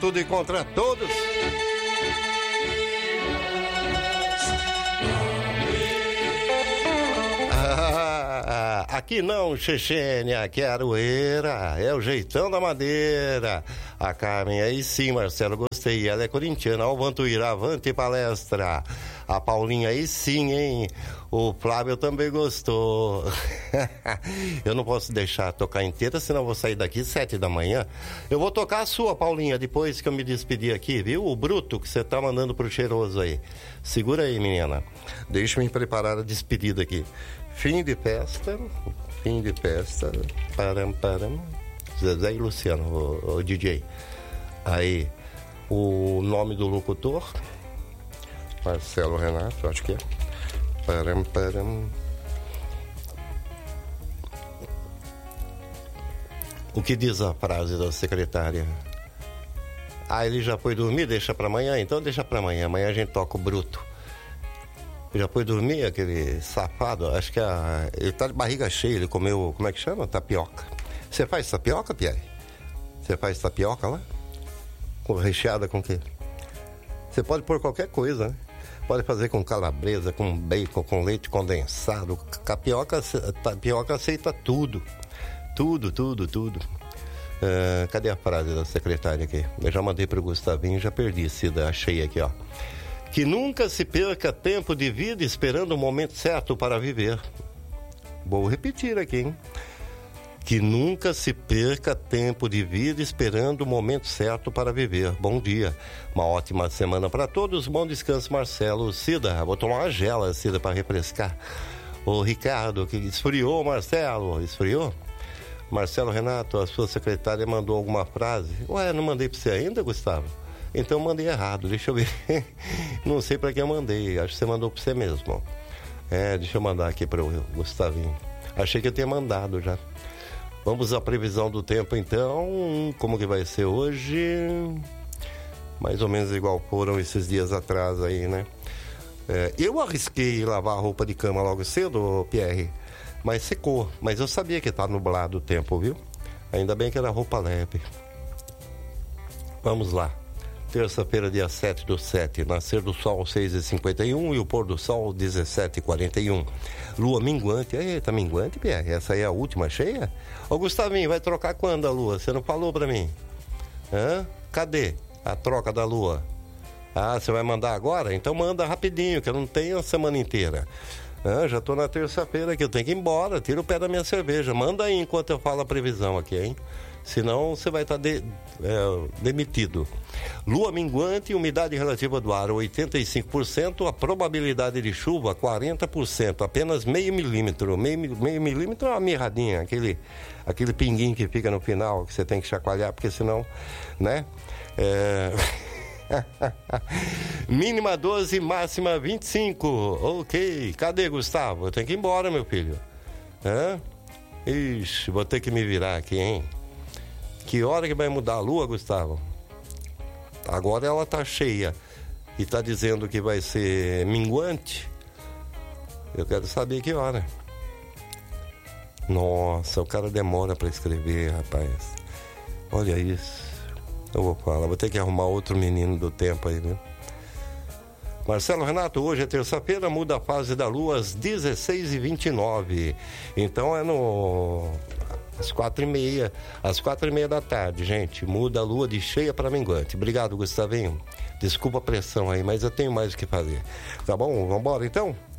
tudo e contra todos. Aqui não, Chechênia, aqui é Aroeira, é o jeitão da madeira. A Carmen, aí sim, Marcelo, gostei, ela é corintiana. Ó, o Vantuíra, avante palestra. A Paulinha, aí sim, hein? O Flávio também gostou. Eu não posso deixar tocar inteira, senão eu vou sair daqui 7 da manhã. Eu vou tocar a sua, Paulinha, depois que eu me despedir aqui, viu? O bruto que você tá mandando pro cheiroso aí. Segura aí, menina. Deixa eu me preparar a despedida aqui. Fim de festa, param, Zezé e Luciano, o DJ. Aí, o nome do locutor, Marcelo Renato, acho que é. Param. O que diz a frase da secretária? Ah, ele já foi dormir, deixa pra amanhã? Então deixa pra amanhã, amanhã a gente toca o bruto. Já foi dormir, aquele safado, acho que ele tá de barriga cheia, ele comeu, como é que chama? Tapioca. Você faz tapioca, Pierre? Você faz tapioca lá? Recheada com o quê? Você pode pôr qualquer coisa, né? Pode fazer com calabresa, com bacon, com leite condensado. Tapioca aceita tudo. Tudo. Cadê a frase da secretária aqui? Eu já mandei pro Gustavinho, já perdi, Cida, achei aqui, ó. Que nunca se perca tempo de vida esperando o momento certo para viver. Vou repetir aqui, hein? Que nunca se perca tempo de vida esperando o momento certo para viver. Bom dia. Uma ótima semana para todos. Bom descanso, Marcelo. Cida, vou tomar uma gela, Cida, para refrescar. Ô, Ricardo, que esfriou, Marcelo? Esfriou? Marcelo Renato, a sua secretária mandou alguma frase? Ué, não mandei para você ainda, Gustavo? Então eu mandei errado, deixa eu ver. Não sei para quem eu mandei, acho que você mandou para você mesmo. Deixa eu mandar aqui para o Gustavinho. Achei que eu tinha mandado já. Vamos à previsão do tempo então. Como que vai ser hoje? Mais ou menos igual foram esses dias atrás aí, né? Eu arrisquei lavar a roupa de cama logo cedo, Pierre, mas secou. Mas eu sabia que tá nublado o tempo, viu? Ainda bem que era roupa leve. Vamos lá. Terça-feira, dia 7/7, nascer do sol 6h51 e o pôr do sol 17h41. Lua minguante. Eita, minguante, Pierre? Essa aí é a última cheia? Ô, Gustavinho, vai trocar quando a lua? Você não falou pra mim? Cadê a troca da lua? Ah, você vai mandar agora? Então manda rapidinho, que eu não tenho a semana inteira. Já tô na terça-feira que eu tenho que ir embora, tira o pé da minha cerveja. Manda aí enquanto eu falo a previsão aqui, hein? Senão você vai estar demitido. Lua minguante, umidade relativa do ar 85%, a probabilidade de chuva 40%, apenas meio milímetro. Meio milímetro é uma mirradinha, aquele pinguinho que fica no final, que você tem que chacoalhar, porque senão, né? Mínima 12, máxima 25. Ok, cadê, Gustavo? Eu tenho que ir embora, meu filho. Ixi, vou ter que me virar aqui, hein? Que hora que vai mudar a lua, Gustavo? Agora ela tá cheia e tá dizendo que vai ser minguante. Eu quero saber que hora. Nossa, o cara demora pra escrever, rapaz. Olha isso. Eu vou falar, vou ter que arrumar outro menino do tempo aí, viu? Marcelo Renato, hoje é terça-feira, muda a fase da lua às 16h29. Então às 4h30. Às 4h30 da tarde, gente. Muda a lua de cheia para minguante. Obrigado, Gustavinho. Desculpa a pressão aí, mas eu tenho mais o que fazer. Tá bom? Vambora então?